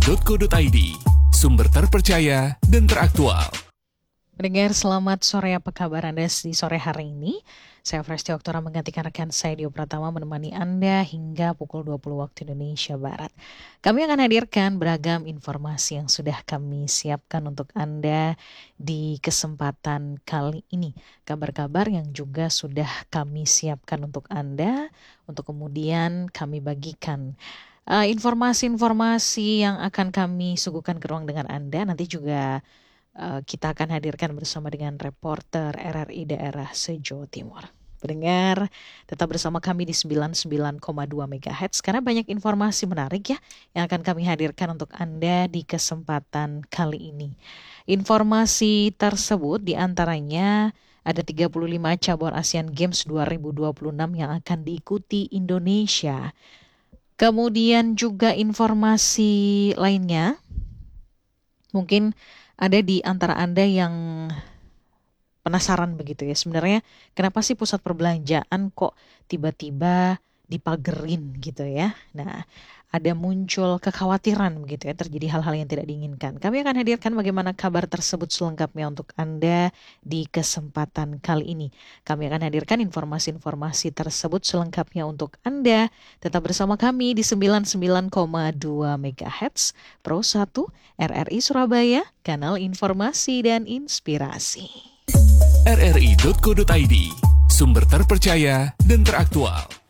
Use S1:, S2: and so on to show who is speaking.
S1: rri.co.id, sumber terpercaya dan teraktual.
S2: Pendengar, selamat sore, apa kabar Anda di sore hari ini? Saya Fresti Oktora menggantikan rekan saya Dio Pratama menemani Anda hingga pukul 20 waktu Indonesia Barat. Kami akan hadirkan beragam informasi yang sudah kami siapkan untuk Anda di kesempatan kali ini. Kabar-kabar yang juga sudah kami siapkan untuk Anda, untuk kemudian kami bagikan. Informasi-informasi yang akan kami suguhkan ke ruang dengan Anda nanti juga kita akan hadirkan bersama dengan reporter RRI daerah se-Jawa Timur. Pendengar, tetap bersama kami di 99,2 MHz karena banyak informasi menarik ya yang akan kami hadirkan untuk Anda di kesempatan kali ini. Informasi tersebut diantaranya ada 35 cabur Asian Games 2026 yang akan diikuti Indonesia. Kemudian juga informasi lainnya, mungkin ada di antara Anda yang penasaran begitu ya. Sebenarnya kenapa sih pusat perbelanjaan kok tiba-tiba dipagerin gitu ya. Nah, ada muncul kekhawatiran begitu ya, terjadi hal-hal yang tidak diinginkan. Kami akan hadirkan bagaimana kabar tersebut selengkapnya untuk Anda di kesempatan kali ini. Kami akan hadirkan informasi-informasi tersebut selengkapnya untuk Anda. Tetap bersama kami di 99,2 MHz Pro 1 RRI Surabaya, kanal informasi dan inspirasi.
S1: rri.co.id, sumber terpercaya dan teraktual.